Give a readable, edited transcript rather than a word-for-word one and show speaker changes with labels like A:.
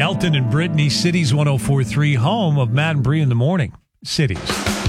A: Elton and Brittany, Cities 104.3, home of Matt and Bree in the morning. Cities.